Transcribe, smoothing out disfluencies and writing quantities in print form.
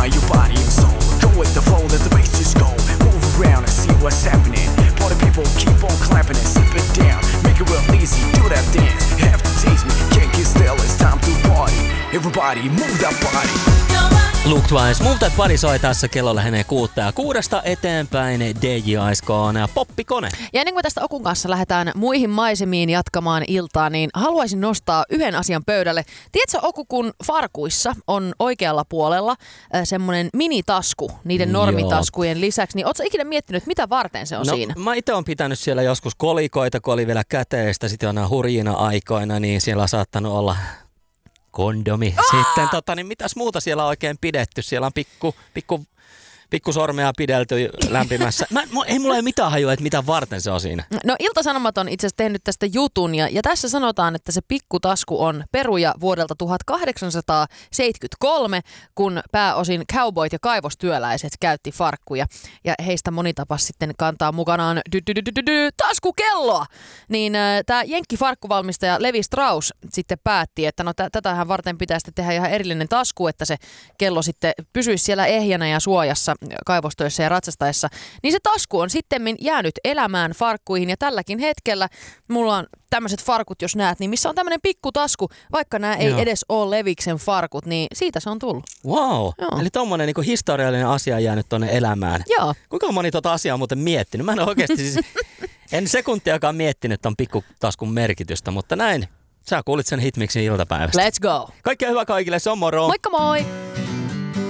mind, your body and soul. Go with the flow, let the bass just go. Move around and see what's happening. Party people keep on clapping and sip it down. Make it real easy, do that dance. Have to tease me, can't get still, it's time to party. Everybody move that body. Luke Twice, Move That Body soi tässä, kello lähenee 6 ja 6 eteenpäin DJ Aiskoon Poppikone. Ja ennen kuin tästä Okun kanssa lähdetään muihin maisemiin jatkamaan iltaa, niin haluaisin nostaa yhden asian pöydälle. Tiedätkö Oku, kun farkuissa on oikealla puolella semmoinen minitasku niiden normitaskujen lisäksi, niin ootko ikinä miettinyt, mitä varten se on siinä? Mä itse oon pitänyt siellä joskus kolikoita, kun oli vielä käteistä, sitten jonain hurjina aikoina, niin siellä on saattanut olla kondomi. Sitten niin mitäs muuta siellä on oikein pidetty? Siellä on pikku sormea pidelty lämpimässä. Ei mulla ole mitään hajua, että mitä varten se on siinä. No Ilta-Sanomat on itse asiassa tehnyt tästä jutun ja tässä sanotaan, että se pikkutasku on peruja vuodelta 1873, kun pääosin cowboyt ja kaivostyöläiset käytti farkkuja. Ja heistä moni tapas sitten kantaa mukanaan taskukelloa. Niin tämä jenkkifarkkuvalmistaja Levi Strauss sitten päätti, että no tätähän varten pitää sitten tehdä ihan erillinen tasku, että se kello sitten pysyisi siellä ehjänä ja suojassa kaivostöissä ja ratsastaessa, niin se tasku on sittemmin jäänyt elämään farkkuihin ja tälläkin hetkellä mulla on tämmöiset farkut, jos näet, niin missä on tämmöinen pikkutasku, vaikka nämä ei edes ole Leviksen farkut, niin siitä se on tullut. Wow, eli tommonen niinku historiallinen asia jäänyt tonne elämään. Joo. Kuinka moni tota asiaa on muuten miettinyt? Mä en ole oikeasti siis, en sekuntiakaan miettinyt ton pikkutaskun merkitystä, mutta näin. Sä kuulit sen Hitmixin iltapäivästä. Let's go. Kaikkea hyvää kaikille, se on moro. Moikka moi!